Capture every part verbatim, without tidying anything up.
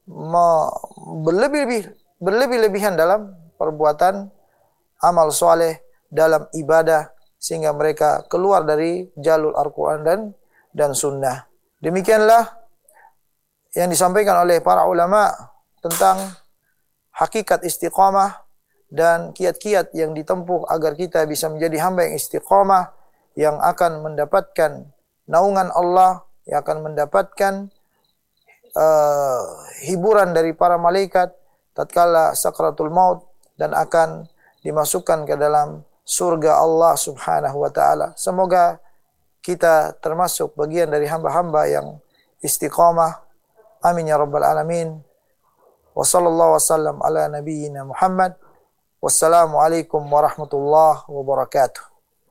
berlebih-lebih berlebih-lebihan dalam perbuatan amal soleh, dalam ibadah, sehingga mereka keluar dari jalur Al-Quran dan dan Sunnah. Demikianlah yang disampaikan oleh para ulama tentang hakikat istiqamah dan kiat-kiat yang ditempuh agar kita bisa menjadi hamba yang istiqamah, yang akan mendapatkan naungan Allah, yang akan mendapatkan uh, hiburan dari para malaikat tatkala sakratul maut, dan akan dimasukkan ke dalam surga Allah Subhanahu wa taala. Semoga kita termasuk bagian dari hamba-hamba yang istiqamah. Amin ya rabbal alamin. Wa sallallahu wasallam ala nabiyyina Muhammad. Wassalamualaikum warahmatullahi wabarakatuh.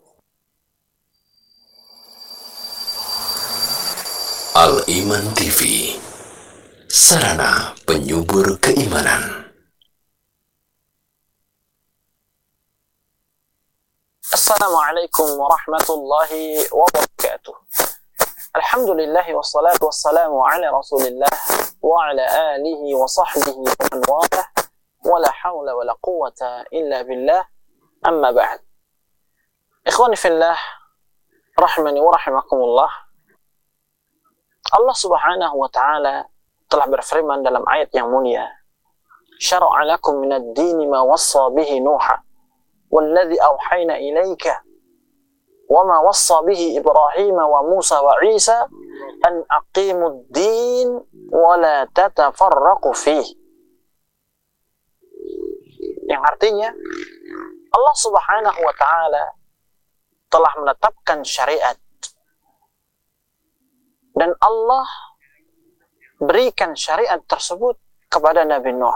Al-Iman T V, sarana penyubur keimanan. Assalamualaikum warahmatullahi wabarakatuh. Alhamdulillah wassalatu wassalamu ala rasulillah wa ala alihi wa sahbihi wa man walah, wa la hawla wa la quwwata illa billah, amma ba'd. Ikhwani fillah, rahmani wa rahimakumullah. Allah subhanahu wa ta'ala telah berfirman dalam ayat yang mulia, syara'a lakum minad dini ma wassa bihi Nuha والذي أوحينا إليك وما وصى به إبراهيم وموسى وعيسى أن أقيموا الدين ولا تتفرقوا فيه. Yang artinya Allah subhanahu wa ta'ala telah menetapkan syariat, dan Allah berikan syariat tersebut kepada Nabi Nuh.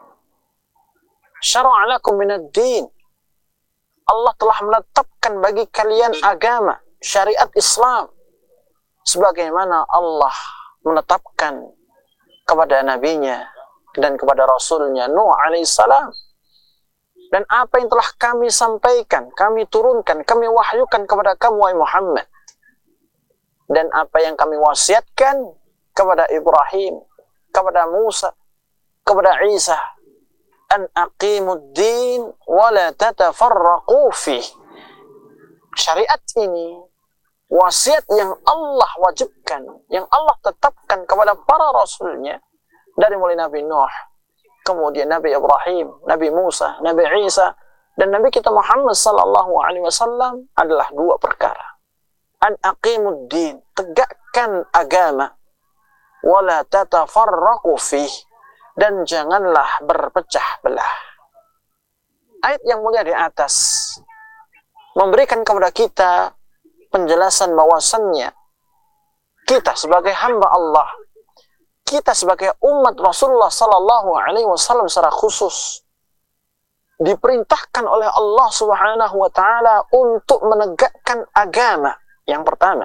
Syara'a lakum minad din, Allah telah menetapkan bagi kalian agama, syariat Islam, sebagaimana Allah menetapkan kepada nabinya dan kepada rasulnya Nuh alaihissalam. Dan apa yang telah kami sampaikan, kami turunkan, kami wahyukan kepada kamu, wahai Muhammad. Dan apa yang kami wasiatkan kepada Ibrahim, kepada Musa, kepada Isa, an aqimud din wa la tatafarraqu fih. Syariat ini wasiat yang Allah wajibkan, yang Allah tetapkan kepada para rasulnya, dari mulai Nabi Nuh, kemudian Nabi Ibrahim, Nabi Musa, Nabi Isa, dan Nabi kita Muhammad sallallahu alaihi wasallam, adalah dua perkara. An aqimud din, tegakkan agama, wa la tatafarraqu fih, dan janganlah berpecah belah. Ayat yang mulia di atas memberikan kepada kita penjelasan bahwasannya kita sebagai hamba Allah, kita sebagai umat Rasulullah sallallahu alaihi wasallam secara khusus diperintahkan oleh Allah Subhanahu wa taala untuk menegakkan agama yang pertama.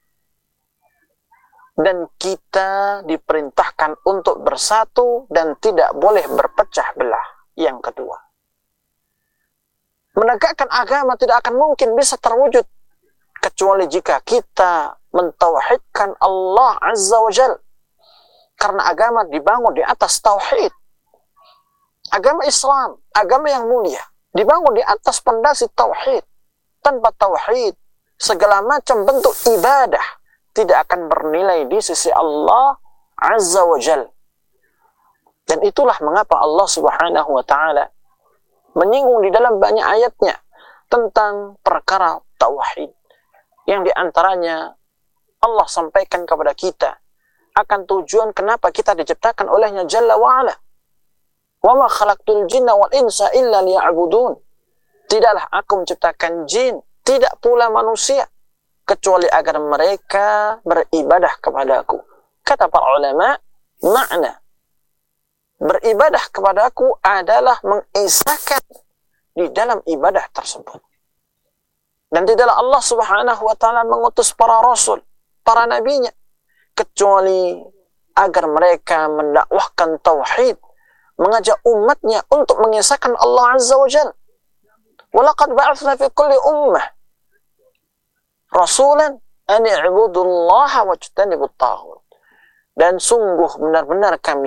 Dan kita diperintahkan untuk bersatu dan tidak boleh berpecah belah. Yang kedua, menegakkan agama tidak akan mungkin bisa terwujud kecuali jika kita mentauhidkan Allah Azza wa Jal. Karena agama dibangun di atas tauhid. Agama Islam, agama yang mulia, dibangun di atas pondasi tauhid. Tanpa tauhid, segala macam bentuk ibadah tidak akan bernilai di sisi Allah Azza wa Jal. Dan itulah mengapa Allah Subhanahu wa ta'ala menyinggung di dalam banyak ayatnya tentang perkara tauhid, yang diantaranya Allah sampaikan kepada kita akan tujuan kenapa kita diciptakan olehnya Jalla wa'ala. Wa ma khalaqtul jinna wal insa illa liya'budun. Tidaklah aku menciptakan jin, tidak pula manusia, kecuali agar mereka beribadah kepadaku. Kata para ulama, makna beribadah kepadaku adalah mengisahkan di dalam ibadah tersebut. Dan tidaklah Allah Subhanahu wa ta'ala mengutus para rasul, para nabinya, kecuali agar mereka mendakwahkan tauhid, mengajak umatnya untuk mengisahkan Allah Azza wa Jalla. Walaqad ba'athna fi kulli ummah rasulan an i'budullaha wajtanibut taghut. Dan sungguh benar-benar kami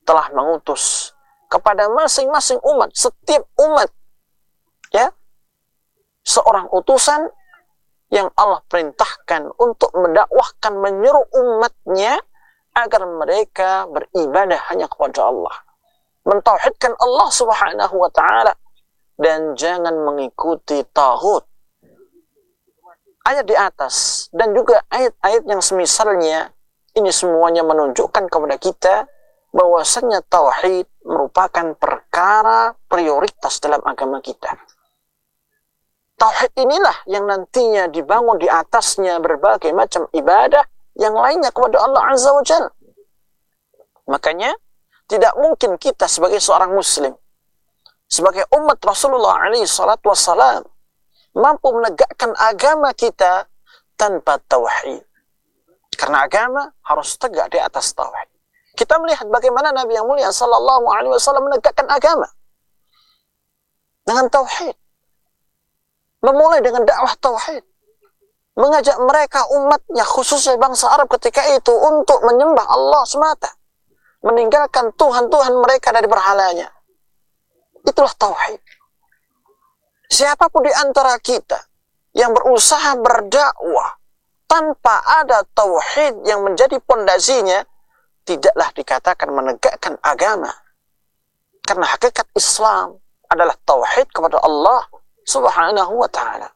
telah mengutus kepada masing-masing umat, setiap umat, ya, seorang utusan yang Allah perintahkan untuk mendakwahkan, menyuruh umatnya agar mereka beribadah hanya kepada Allah, mentauhidkan Allah Subhanahu wa taala, dan jangan mengikuti taghut. Ayat di atas dan juga ayat-ayat yang semisalnya ini semuanya menunjukkan kepada kita bahwasanya tauhid merupakan perkara prioritas dalam agama kita. Tauhid inilah yang nantinya dibangun di atasnya berbagai macam ibadah yang lainnya kepada Allah Azza wa Jalla. Makanya tidak mungkin kita sebagai seorang muslim, sebagai umat Rasulullah alaihi salatu wassalam, mampu menegakkan agama kita tanpa tauhid. Karena agama harus tegak di atas tauhid. Kita melihat bagaimana Nabi yang mulia sallallahu alaihi wasallam menegakkan agama dengan tauhid. Memulai dengan dakwah tauhid, mengajak mereka umatnya, khususnya bangsa Arab ketika itu, untuk menyembah Allah semata, meninggalkan Tuhan-Tuhan mereka dari berhalanya. Itulah tauhid. Siapapun di antara kita yang berusaha berdakwah tanpa ada tauhid yang menjadi pondasinya, tidaklah dikatakan menegakkan agama. Karena hakikat Islam adalah tauhid kepada Allah Subhanahu wa ta'ala.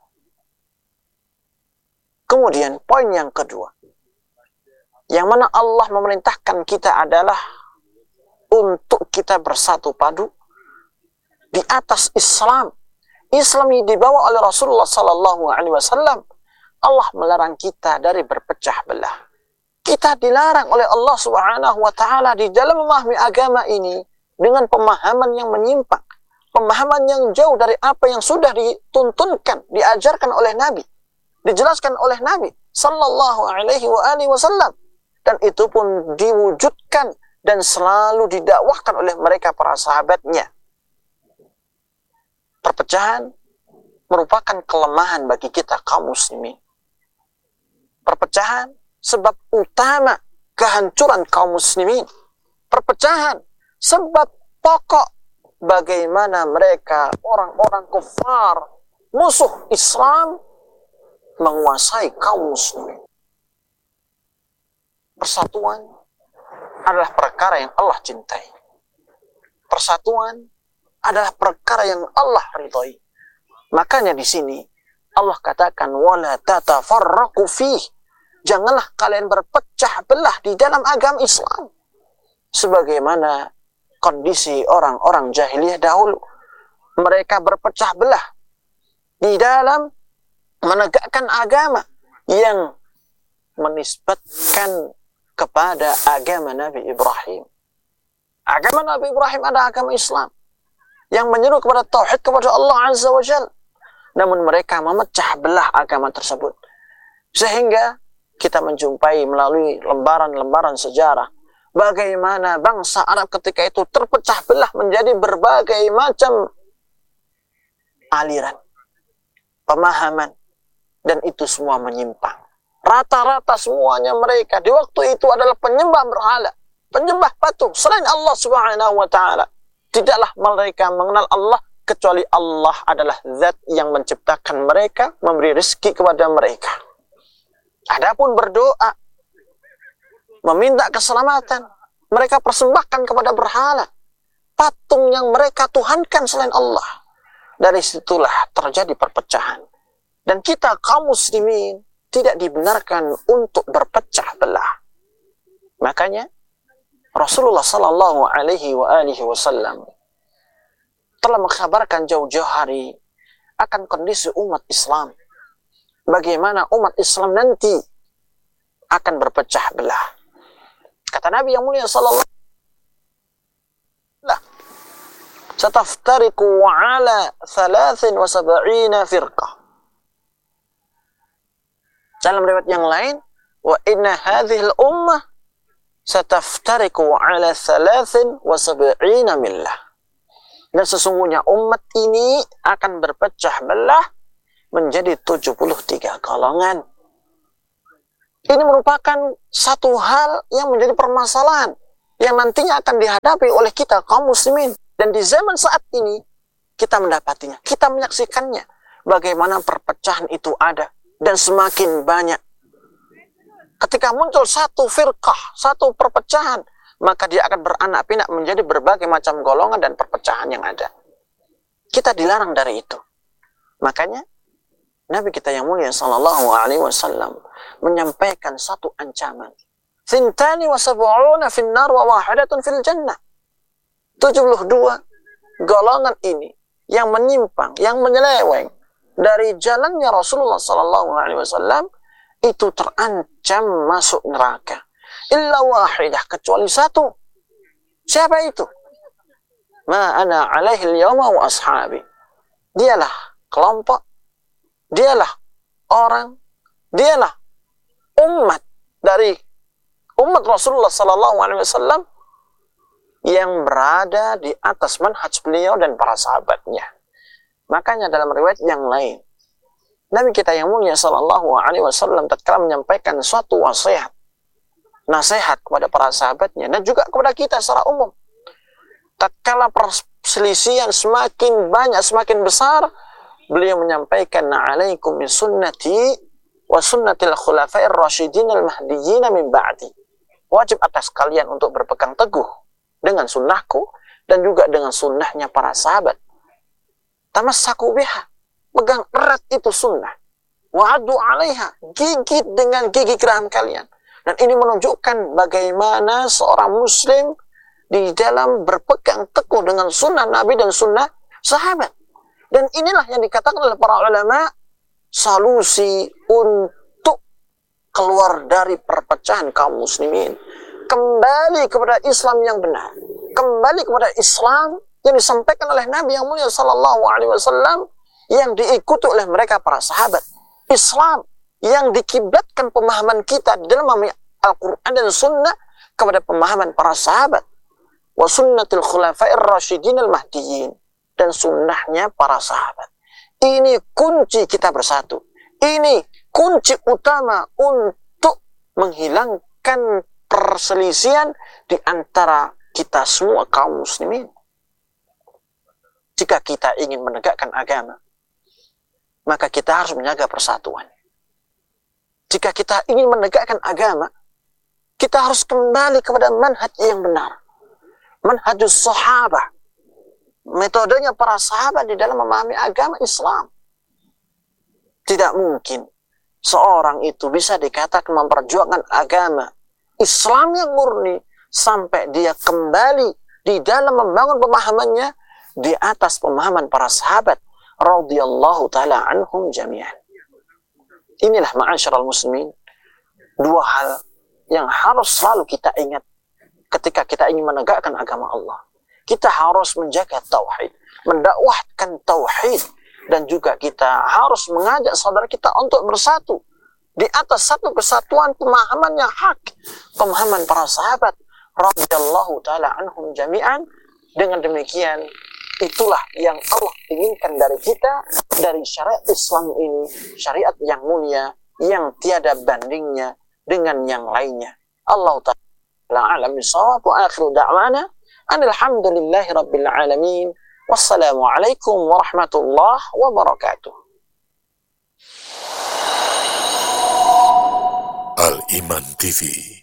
Kemudian poin yang kedua, yang mana Allah memerintahkan kita adalah untuk kita bersatu padu di atas Islam. Islam yang dibawa oleh Rasulullah sallallahu alaihi wasallam. Allah melarang kita dari berpecah belah. Kita dilarang oleh Allah Subhanahu wa ta'ala di dalam memahami agama ini dengan pemahaman yang menyimpang, pemahaman yang jauh dari apa yang sudah dituntunkan, diajarkan oleh Nabi, dijelaskan oleh Nabi sallallahu alaihi wa alihi wasallam, dan itu pun diwujudkan dan selalu didakwahkan oleh mereka para sahabatnya. Perpecahan merupakan kelemahan bagi kita kaum muslimin. Perpecahan sebab utama kehancuran kaum muslimin. Perpecahan sebab pokok bagaimana mereka, orang-orang kufar, musuh Islam, menguasai kaum muslimin. Persatuan adalah perkara yang Allah cintai. Persatuan adalah perkara yang Allah ridhai. Makanya di sini Allah katakan wala tatafarraqu fih. Janganlah kalian berpecah belah di dalam agama Islam. Sebagaimana kondisi orang-orang jahiliyah dahulu. Mereka berpecah belah di dalam menegakkan agama yang menisbatkan kepada agama Nabi Ibrahim. Agama Nabi Ibrahim adalah agama Islam yang menyeru kepada tauhid kepada Allah Azza wa Jalla. Namun mereka memecah belah agama tersebut. Sehingga kita menjumpai melalui lembaran-lembaran sejarah bagaimana bangsa Arab ketika itu terpecah belah menjadi berbagai macam aliran, pemahaman, dan itu semua menyimpang. Rata-rata semuanya mereka di waktu itu adalah penyembah berhala, penyembah patung selain Allah Subhanahu wa ta'ala. Tidaklah mereka mengenal Allah kecuali Allah adalah zat yang menciptakan mereka, memberi rezeki kepada mereka. Adapun berdoa, meminta keselamatan, mereka persembahkan kepada berhala, patung yang mereka tuhankan selain Allah. Dari situlah terjadi perpecahan. Dan kita kaum muslimin tidak dibenarkan untuk berpecah belah. Makanya Rasulullah sallallahu alaihi wa alihi wasallam telah mengkhabarkan jauh-jauh hari akan kondisi umat Islam. Bagaimana umat Islam nanti akan berpecah belah. Kata Nabi yang mulia sallallahu alaihi wasallam, "Sataftariqu ala thalathin wa sab'ina firqah." Dalam riwayat yang lain, "Wa inna hadhihi al-ummah sataftariqu ala thalathin wa sab'ina millah." Dan sesungguhnya umat ini akan berpecah belah menjadi tujuh puluh tiga golongan. Ini merupakan satu hal yang menjadi permasalahan yang nantinya akan dihadapi oleh kita kaum muslimin. Dan di zaman saat ini kita mendapatinya, kita menyaksikannya, bagaimana perpecahan itu ada dan semakin banyak. Ketika muncul satu firqah, satu perpecahan, maka dia akan beranak pinak menjadi berbagai macam golongan dan perpecahan yang ada. Kita dilarang dari itu. Makanya Nabi kita yang mulia sallallahu alaihi wasallam menyampaikan satu ancaman. Thintani wa sab'una fin nar wa wahidatun fil jannah. tujuh puluh dua golongan ini yang menyimpang, yang menyeleweng dari jalannya Rasulullah sallallahu alaihi wasallam itu terancam masuk neraka. Illa wahidah, kecuali satu. Siapa itu? Ma ana alaihi al-yawma wa ashabi. Dialah kelompok, dialah orang, dialah umat dari umat Rasulullah sallallahu alaihi wasallam yang berada di atas manhaj beliau dan para sahabatnya. Makanya dalam riwayat yang lain, Nabi kita yang mulia sallallahu alaihi wasallam tatkala menyampaikan suatu wasiat, nasihat kepada para sahabatnya dan juga kepada kita secara umum. Tatkala perselisihan semakin banyak, semakin besar, beliau menyampaikan, "Alaikum bi sunnati wa sunnatil khulafa'ir rasyidin al-mahdiyyin min ba'di." Wajib atas kalian untuk berpegang teguh dengan sunnahku dan juga dengan sunnahnya para sahabat. Tamassaku biha, pegang erat itu sunnah. Wa'addu 'alaiha, gigit dengan gigi geraham kalian. Dan ini menunjukkan bagaimana seorang muslim di dalam berpegang teguh dengan sunnah Nabi dan sunnah sahabat. Dan inilah yang dikatakan oleh para ulama solusi untuk keluar dari perpecahan kaum muslimin. Kembali kepada Islam yang benar. Kembali kepada Islam yang disampaikan oleh Nabi yang mulia sallallahu alaihi wasallam yang diikuti oleh mereka para sahabat. Islam yang dikiblatkan pemahaman kita di dalam Al-Quran dan Sunnah kepada pemahaman para sahabat. Wa sunnatil khulafa'ir rasyidin al-mahdiyyin. Dan sunnahnya para sahabat. Ini kunci kita bersatu. Ini kunci utama untuk menghilangkan perselisihan di antara kita semua kaum muslimin. Jika kita ingin menegakkan agama, maka kita harus menjaga persatuan. Jika kita ingin menegakkan agama, kita harus kembali kepada manhaj yang benar. Manhajus sahabah. Metodenya para sahabat di dalam memahami agama Islam. Tidak mungkin seorang itu bisa dikatakan memperjuangkan agama Islam yang murni sampai dia kembali di dalam membangun pemahamannya di atas pemahaman para sahabat radhiyallahu taala anhum jami'an. Inilah ma'asyiral muslimin, dua hal yang harus selalu kita ingat ketika kita ingin menegakkan agama Allah. Kita harus menjaga tauhid, mendakwahkan tauhid, dan juga kita harus mengajak saudara kita untuk bersatu di atas satu kesatuan pemahaman yang hak, pemahaman para sahabat radhiyallahu taala anhum jami'an. Dengan demikian, itulah yang Allah inginkan dari kita, dari syariat Islam ini, syariat yang mulia, yang tiada bandingnya dengan yang lainnya. Allah ta'ala a'lam bishawab, wa akhiru da'wana alhamdulillahi rabbil alamin. Wassalamualaikum warahmatullahi wabarakatuh. Al-Iman T V.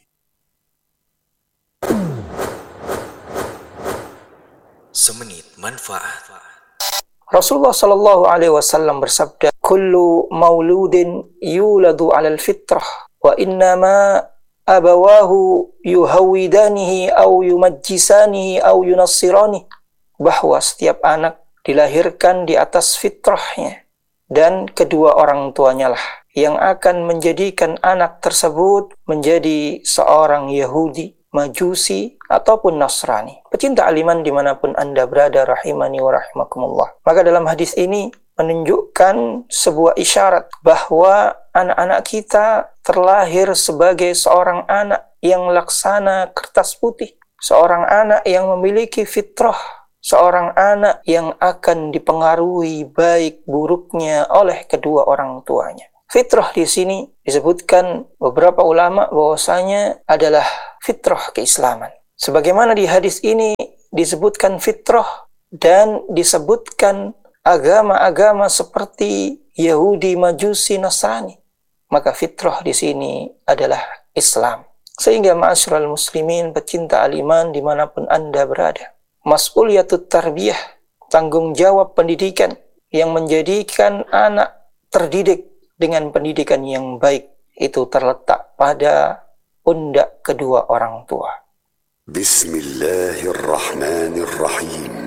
Semenit manfaat. Rasulullah sallallahu alaihi wasallam bersabda, "Kullu mauludin yuladu 'alal fitrah wa innama abawahu yuhawidanihi aw yumajjisanihi aw yunassiranihi." Bahwa setiap anak dilahirkan di atas fitrahnya dan kedua orang tuanya lah yang akan menjadikan anak tersebut menjadi seorang Yahudi, Majusi, ataupun Nasrani. Pecinta aliman dimanapun Anda berada, rahimani wa rahimakumullah. Maka dalam hadis ini menunjukkan sebuah isyarat bahwa anak-anak kita terlahir sebagai seorang anak yang laksana kertas putih, seorang anak yang memiliki fitrah, seorang anak yang akan dipengaruhi baik buruknya oleh kedua orang tuanya. Fitrah di sini disebutkan beberapa ulama bahwasanya adalah fitrah keislaman. Sebagaimana di hadis ini disebutkan fitrah dan disebutkan agama-agama seperti Yahudi, Majusi, Nasrani, maka fitrah di sini adalah Islam. Sehingga ma'asyiral muslimin, pecinta al-iman dimanapun Anda berada, mas'uliyatut tarbiyah, tanggung jawab pendidikan yang menjadikan anak terdidik dengan pendidikan yang baik, itu terletak pada pundak kedua orang tua. Bismillahirrahmanirrahim.